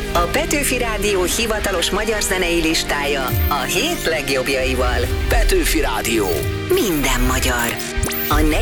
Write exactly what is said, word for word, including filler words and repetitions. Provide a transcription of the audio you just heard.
A Petőfi Rádió hivatalos magyar zenei listája a hét legjobbjaival. Petőfi Rádió. Minden magyar. A